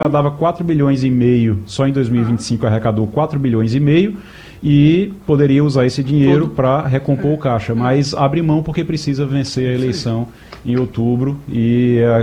arrecadava 4 bilhões e meio, só em 2025 arrecadou 4 bilhões e meio, e poderia usar esse dinheiro para recompor o caixa, mas abre mão porque precisa vencer a eleição em outubro, e